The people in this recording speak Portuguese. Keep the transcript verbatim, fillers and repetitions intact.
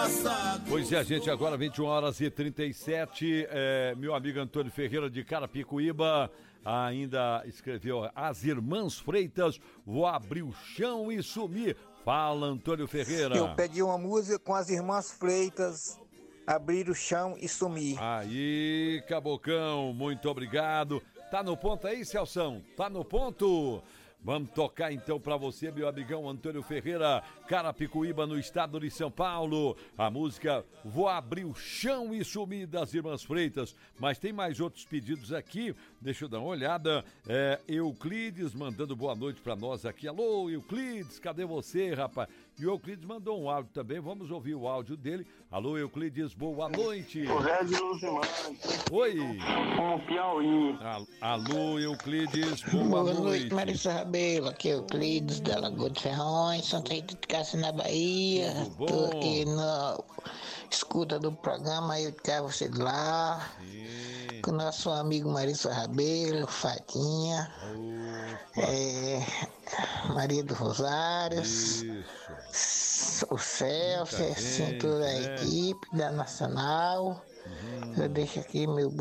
passado. Pois é, gente, agora vinte e uma horas e trinta e sete, é, meu amigo Antônio Ferreira de Carapicuíba ainda escreveu: as irmãs Freitas, vou abrir o chão e sumir. Fala, Antônio Ferreira. Eu pedi uma música com as irmãs Freitas, abrir o chão e sumir. Aí, Cabocão, muito obrigado. Tá no ponto aí, Celção? Tá no ponto? Vamos tocar então pra você, meu amigão Antônio Ferreira, Carapicuíba, no estado de São Paulo. A música Vou Abrir o Chão e Sumir, das Irmãs Freitas. Mas tem mais outros pedidos aqui, deixa eu dar uma olhada. É, Euclides mandando boa noite pra nós aqui. Alô, Euclides, cadê você, rapaz? E o Euclides mandou um áudio também, vamos ouvir o áudio dele. Alô, Euclides, boa noite. O Red Luzimar. Oi. Com o Piauí. Alô, Euclides, boa, boa noite. Boa noite, Marisa Rabelo, aqui é Euclides, da Lagoa de Ferrões, Santa Rita de Cássia, na Bahia. Tô aqui na escuta do programa Eu Quero Você de Lá. Sim. Com nosso amigo Marisa Rabelo, Fatinha, é, Maria do Rosário, Isso. o Celso, assim, toda a equipe da Nacional. Uhum. Eu deixo aqui meu